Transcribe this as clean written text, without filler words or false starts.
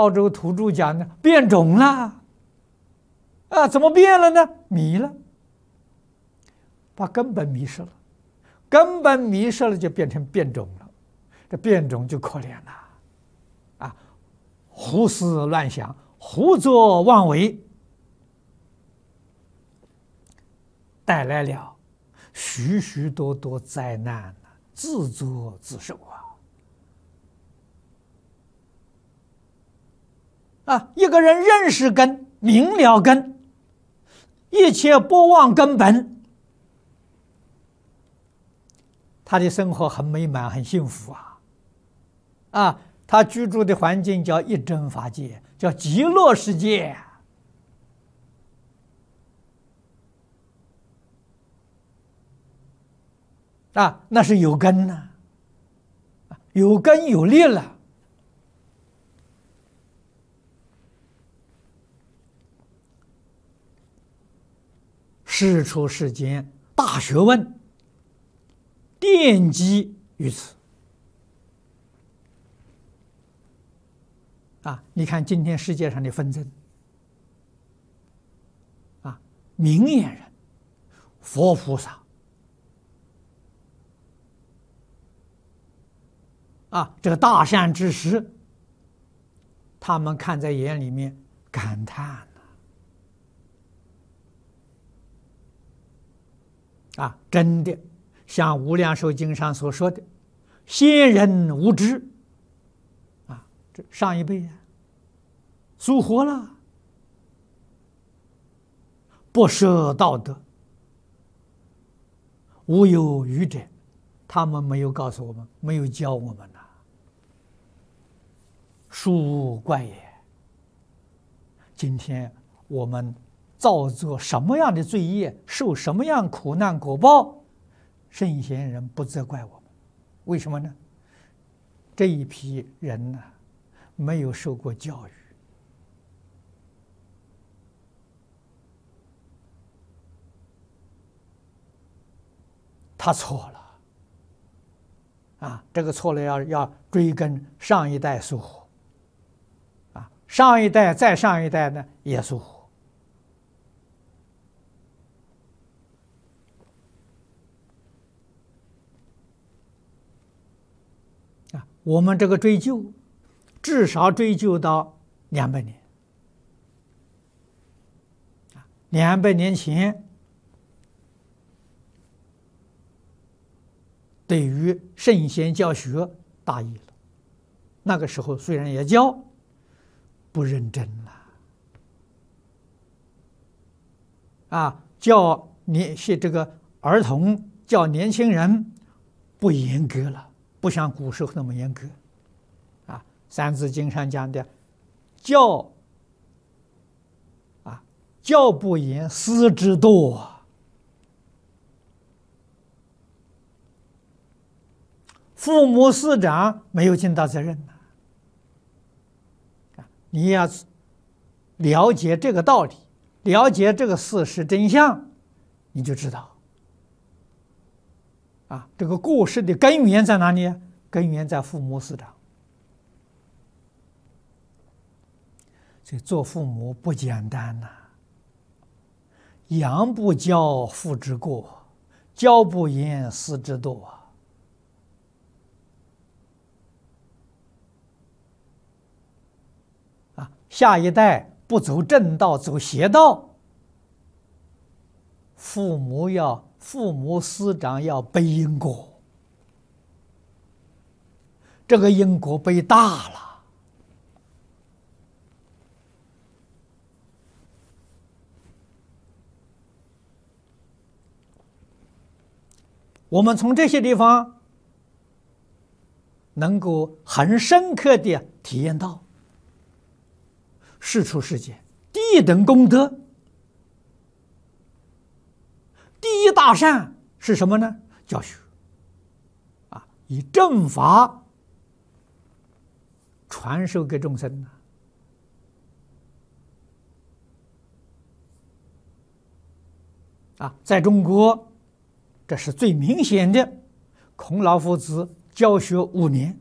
澳洲土著讲呢，变种了。啊，怎么变了呢？迷了，把根本迷失了，根本迷失了就变成变种了，这变种就可怜了，啊，胡思乱想，胡作妄为，带来了许许多多灾难，自作自受啊！一个人认识根，明了根，一切不忘根本，他的生活很美满，很幸福啊！他居住的环境叫一真法界，叫极乐世界。啊，那是有根呢，有根有力了。世出世间大学问，奠基于此。啊，你看今天世界上的纷争，啊，明眼人、佛菩萨。啊，这个大善之时，他们看在眼里面，感叹啊，真的像《无量寿经》上所说的，先人无知，啊，这上一辈疏忽了，不舍道德，无有愚者，他们没有告诉我们，没有教我们呐。殊怪也！今天我们造作什么样的罪业，受什么样苦难果报，圣贤人不责怪我们，为什么呢？这一批人呢，没有受过教育，他错了啊！这个错了要追根上一代疏忽。上一代再上一代呢，也疏忽啊！我们这个追究，至少追究到200年200年前，对于圣贤教学大意了。那个时候虽然也教，不认真了啊！教这个儿童，教年轻人不严格了，不像古时候那么严格啊。《三字经》上讲的，教不严，师之惰。父母师长没有尽到责任呐。你要了解这个道理，了解这个事实真相，你就知道啊，这个过失的根源在哪里？根源在父母师长。所以做父母不简单呐，养不教，父之过；教不严，师之惰啊。下一代不走正道，走邪道，父母师长要背因果，这个因果背大了。我们从这些地方能够很深刻地体验到世出世间第一等功德，第一大善是什么呢？教学啊，以正法传授给众生啊，在中国这是最明显的。孔老夫子教学5年，